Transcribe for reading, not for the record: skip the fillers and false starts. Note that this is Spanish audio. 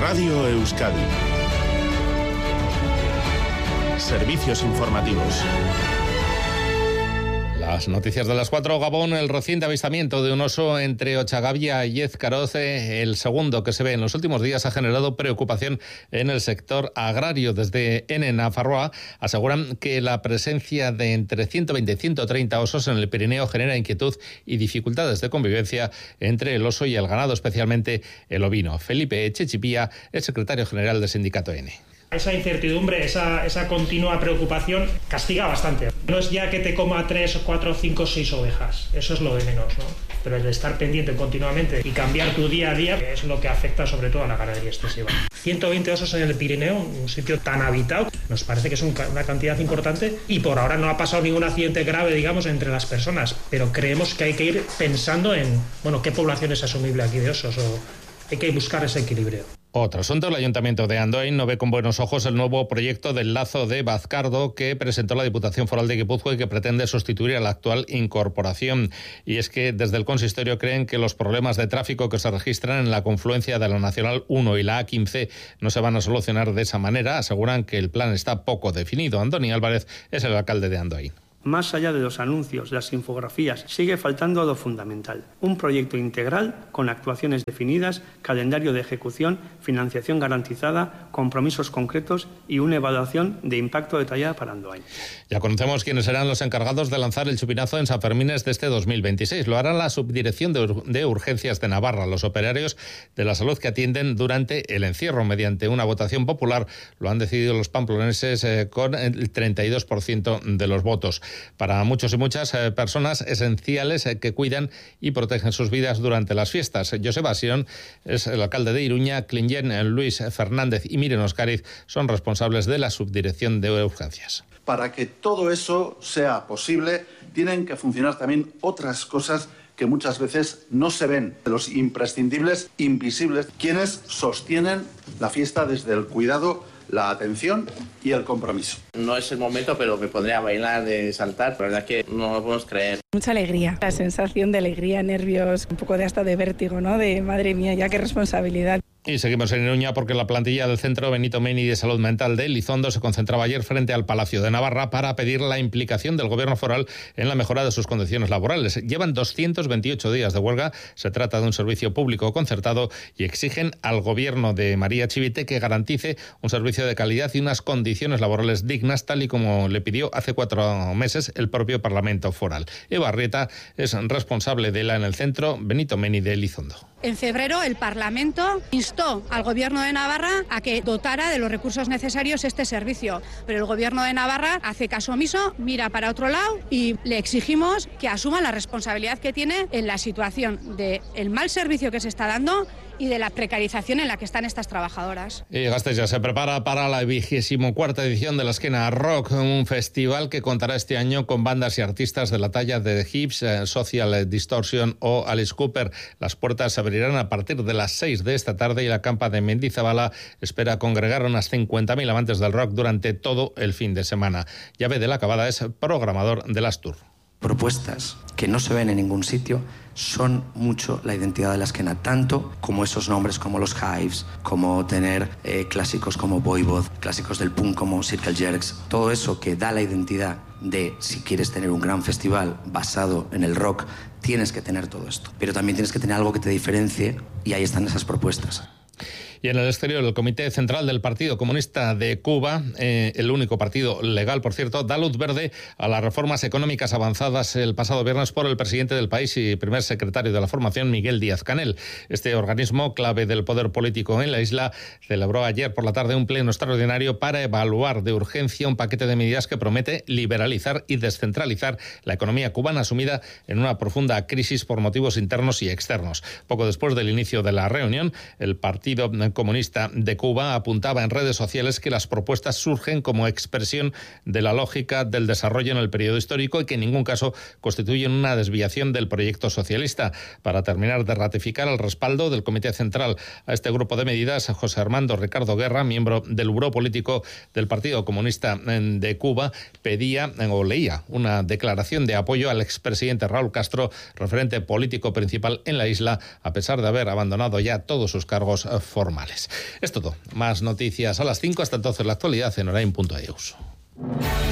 Radio Euskadi. Servicios informativos. Las noticias de las 4, Gabón, el reciente avistamiento de un oso entre Ochagavia y Ezcaroce, el segundo que se ve en los últimos días, ha generado preocupación en el sector agrario. Desde Nafarroa aseguran que la presencia de entre 120 y 130 osos en el Pirineo genera inquietud y dificultades de convivencia entre el oso y el ganado, especialmente el ovino. Felipe Echechipía es secretario general del sindicato N. Esa incertidumbre, esa continua preocupación castiga bastante. No es ya que te coma 3, 4, 5, 6 ovejas, eso es lo de menos, ¿no? Pero el de estar pendiente continuamente y cambiar tu día a día es lo que afecta sobre todo a la ganadería extensiva. 120 osos en el Pirineo, un sitio tan habitado, nos parece que es una cantidad importante y por ahora no ha pasado ningún accidente grave, digamos, entre las personas, pero creemos que hay que ir pensando en, qué población es asumible aquí de osos, o hay que buscar ese equilibrio. Otro asunto, el Ayuntamiento de Andoain no ve con buenos ojos el nuevo proyecto del Lazo de Bazcardo que presentó la Diputación Foral de Guipúzcoa y que pretende sustituir a la actual incorporación. Y es que desde el consistorio creen que los problemas de tráfico que se registran en la confluencia de la Nacional 1 y la A15 no se van a solucionar de esa manera. Aseguran que el plan está poco definido. Andoni Álvarez es el alcalde de Andoain. Más allá de los anuncios, las infografías, sigue faltando lo fundamental. Un proyecto integral con actuaciones definidas, calendario de ejecución, financiación garantizada, compromisos concretos y una evaluación de impacto detallada para Andoain. Ya conocemos quiénes serán los encargados de lanzar el chupinazo en San Fermines de este 2026. Lo hará la Subdirección de Urgencias de Navarra, los operarios de la salud que atienden durante el encierro. Mediante una votación popular lo han decidido los pamploneses con el 32% de los votos. Para muchos y muchas personas esenciales que cuidan y protegen sus vidas durante las fiestas. Joseba Sion es el alcalde de Iruña, Clinyen, Luis Fernández y Miren Oscariz son responsables de la Subdirección de Urgencias. Para que todo eso sea posible, tienen que funcionar también otras cosas que muchas veces no se ven, los imprescindibles, invisibles, quienes sostienen la fiesta desde el cuidado, la atención y el compromiso. No es el momento, pero me pondré a bailar, de saltar. La verdad es que no lo podemos creer. Mucha alegría, la sensación de alegría, nervios, un poco de hasta de vértigo, ¿no? De madre mía, ya qué responsabilidad. Y seguimos en Iruña porque la plantilla del Centro Benito Meni de Salud Mental de Elizondo se concentraba ayer frente al Palacio de Navarra para pedir la implicación del gobierno foral en la mejora de sus condiciones laborales. Llevan 228 días de huelga, se trata de un servicio público concertado y exigen al gobierno de María Chivite que garantice un servicio de calidad y unas condiciones laborales dignas, tal y como le pidió hace 4 meses el propio Parlamento foral. Eva Arrieta es responsable de en el Centro Benito Meni de Elizondo. En febrero el Parlamento instó al Gobierno de Navarra a que dotara de los recursos necesarios este servicio, pero el Gobierno de Navarra hace caso omiso, mira para otro lado y le exigimos que asuma la responsabilidad que tiene en la situación del mal servicio que se está dando y de la precarización en la que están estas trabajadoras. Y Gasteiz ya se prepara para la 24ª edición de la Esquena Rock, un festival que contará este año con bandas y artistas de la talla de The Hips, Social Distortion o Alice Cooper. Las puertas se abrirán a partir de las 6 de esta tarde y la campa de Mendizabala espera congregar a unas 50.000 amantes del rock durante todo el fin de semana. Llave de la Cabada es programador de las Tour. Propuestas que no se ven en ningún sitio son mucho la identidad de la esquena, tanto como esos nombres como los Hives, como tener clásicos como Voivod, clásicos del punk como Circle Jerks, todo eso que da la identidad de si quieres tener un gran festival basado en el rock, tienes que tener todo esto, pero también tienes que tener algo que te diferencie y ahí están esas propuestas. Y en el exterior, el Comité Central del Partido Comunista de Cuba, el único partido legal, por cierto, da luz verde a las reformas económicas avanzadas el pasado viernes por el presidente del país y primer secretario de la formación, Miguel Díaz-Canel. Este organismo, clave del poder político en la isla, celebró ayer por la tarde un pleno extraordinario para evaluar de urgencia un paquete de medidas que promete liberalizar y descentralizar la economía cubana sumida en una profunda crisis por motivos internos y externos. Poco después del inicio de la reunión, el Partido Comunista de Cuba apuntaba en redes sociales que las propuestas surgen como expresión de la lógica del desarrollo en el periodo histórico y que en ningún caso constituyen una desviación del proyecto socialista. Para terminar de ratificar el respaldo del Comité Central a este grupo de medidas, José Armando Ricardo Guerra, miembro del Buró Político del Partido Comunista de Cuba, pedía o leía una declaración de apoyo al expresidente Raúl Castro, referente político principal en la isla, a pesar de haber abandonado ya todos sus cargos formales. normales. Es todo. Más noticias a las 5. Hasta entonces la actualidad en Orain.eus.